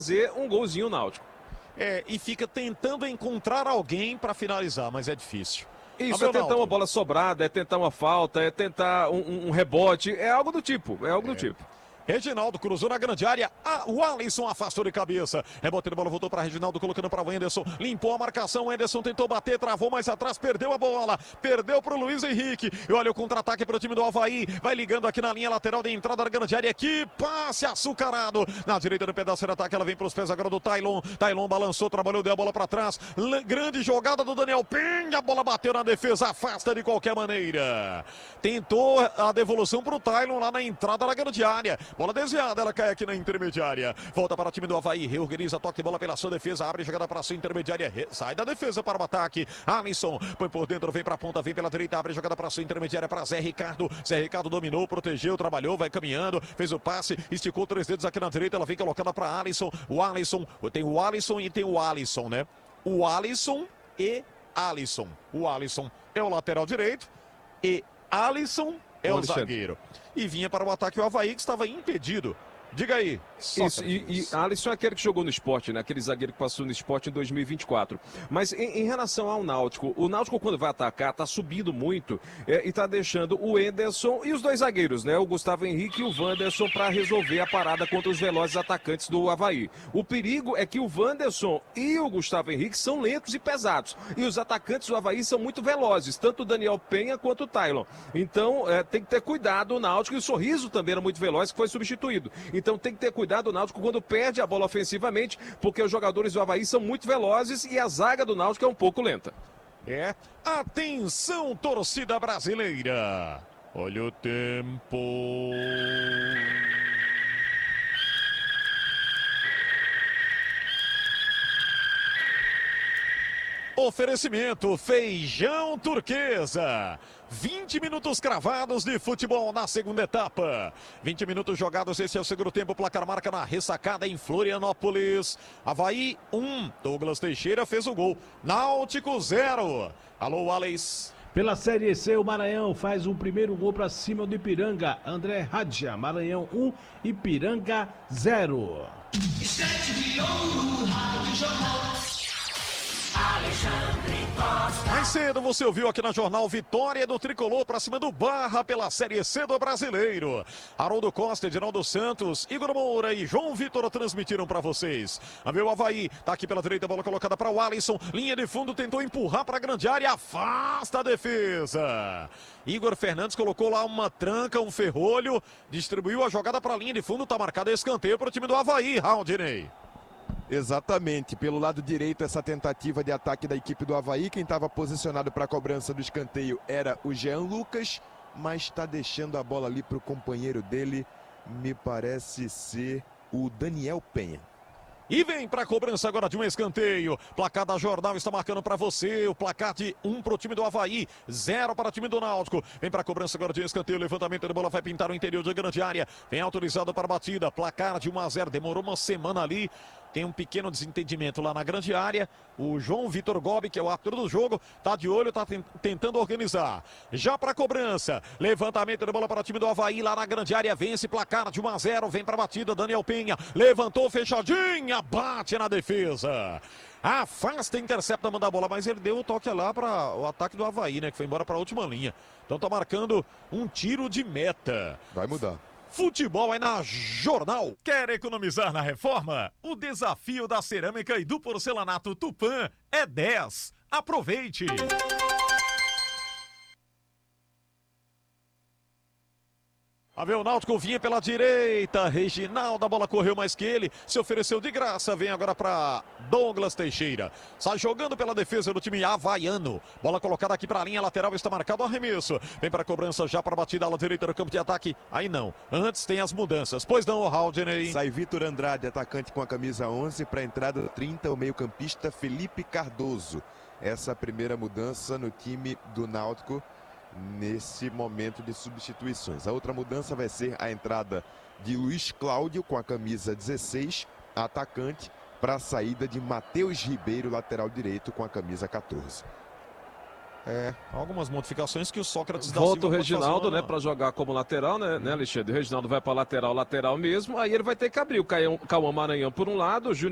fazer um golzinho náutico. E fica tentando encontrar alguém para finalizar, mas é difícil. Isso, é tentar uma bola sobrada, é tentar uma falta, é tentar um rebote, é algo do tipo, Reginaldo cruzou na grande área. O Alisson afastou de cabeça. Rebote de bola, voltou para Reginaldo, colocando para o Enderson. Limpou a marcação. O Enderson tentou bater, travou mais atrás, perdeu a bola. Perdeu para o Luiz Henrique. E olha o contra-ataque para o time do Avaí. Vai ligando aqui na linha lateral de entrada da grande área. Que passe açucarado. Na direita do pedaço de ataque, ela vem para os pés agora do Tailon. Tailon balançou, trabalhou, deu a bola para trás. Grande jogada do Daniel Penha. A bola bateu na defesa, afasta de qualquer maneira. Tentou a devolução para o Tailon lá na entrada da grande área. Bola desviada, ela cai aqui na intermediária. Volta para o time do Avaí, reorganiza, toque de bola pela sua defesa, abre jogada para a sua intermediária, sai da defesa para o ataque. Alisson põe por dentro, vem para a ponta, vem pela direita, abre jogada para a sua intermediária para Zé Ricardo. Zé Ricardo dominou, protegeu, trabalhou, vai caminhando, fez o passe, esticou 3 dedos aqui na direita, ela vem colocada para Alisson. O Alisson, tem o Alisson e tem o Alisson, né? O Alisson e Alisson. O Alisson é o lateral direito e Alisson é o zagueiro. E vinha para o ataque o Avaí, que estava impedido. Diga aí. Isso, e Alisson é aquele que jogou no Sport, né? Aquele zagueiro que passou no Sport em 2024. Mas em relação ao Náutico, o Náutico quando vai atacar, tá subindo muito e tá deixando o Enderson e os 2 zagueiros, né? O Gustavo Henrique e o Wanderson para resolver a parada contra os velozes atacantes do Avaí. O perigo é que o Wanderson e o Gustavo Henrique são lentos e pesados. E os atacantes do Avaí são muito velozes, tanto o Daniel Penha quanto o Tailon. Então tem que ter cuidado o Náutico, e o Sorriso também era muito veloz, que foi substituído. Então tem que ter cuidado o Náutico quando perde a bola ofensivamente, porque os jogadores do Avaí são muito velozes e a zaga do Náutico é um pouco lenta. Atenção, torcida brasileira. Olha o tempo. Oferecimento Feijão Turquesa. 20 minutos cravados de futebol na segunda etapa. 20 minutos jogados, esse é o segundo tempo. Placar marca na ressacada em Florianópolis. Avaí 1, Douglas Teixeira fez o gol. Náutico 0. Alô, Alex. Pela Série C, o Maranhão faz o primeiro gol para cima do Ipiranga. André Radja, Maranhão 1, Ipiranga 0. Mais cedo você ouviu aqui na Jornal vitória do Tricolor para cima do Barra pela Série C do Brasileiro. Haroldo Costa, Edinaldo Santos, Igor Moura e João Vitor transmitiram para vocês. A meu Avaí tá aqui pela direita, bola colocada para o Alisson. Linha de fundo, tentou empurrar para a grande área, afasta a defesa. Igor Fernandes colocou lá uma tranca, um ferrolho, distribuiu a jogada para a linha de fundo, tá marcado escanteio para o time do Avaí, Raudinei. Exatamente, pelo lado direito essa tentativa de ataque da equipe do Avaí, quem estava posicionado para a cobrança do escanteio era o Jean Lucas, mas está deixando a bola ali para o companheiro dele, me parece ser o Daniel Penha. E vem para a cobrança agora de um escanteio. Placar da Jornal está marcando para você. O placar de 1 para o time do Avaí, 0 para o time do Náutico. Vem para a cobrança agora de um escanteio. Levantamento de bola vai pintar o interior de grande área. Vem autorizado para a batida. Placar de 1-0. Demorou uma semana ali. Tem um pequeno desentendimento lá na grande área. O João Vitor Gobi, que é o árbitro do jogo, tá de olho, tá tentando organizar. Já para a cobrança. Levantamento de bola para o time do Avaí lá na grande área. Vence placar de 1-0. Vem para a batida. Daniel Penha levantou fechadinha. Bate na defesa. Afasta, intercepta, manda a bola. Mas ele deu o toque lá para o ataque do Avaí, né? Que foi embora para a última linha. Então tá marcando um tiro de meta. Vai mudar. Futebol é na Jornal. Quer economizar na reforma? O desafio da cerâmica e do porcelanato Tupã é 10. Aproveite! A ver, o Náutico vinha pela direita, Reginaldo, a bola correu mais que ele, se ofereceu de graça, vem agora para Douglas Teixeira. Sai jogando pela defesa do time havaiano. Bola colocada aqui para a linha lateral, está marcado o arremesso. Vem para a cobrança já para a batida ala direita do campo de ataque. Aí não, antes tem as mudanças. Pois não, Raudinei. Sai Vitor Andrade, atacante com a camisa 11, para a entrada 30, o meio-campista Felipe Cardoso. Essa primeira mudança no time do Náutico nesse momento de substituições. A outra mudança vai ser a entrada de Luiz Cláudio com a camisa 16, atacante, para a saída de Matheus Ribeiro, lateral direito, com a camisa 14. Algumas modificações que o Sócrates da Volta Silva o pode fazer Reginaldo, uma- né, para jogar como lateral, né, Alexandre? O Reginaldo vai para lateral mesmo. Aí ele vai ter que abrir o Cauã Maranhão por um lado, o Júnior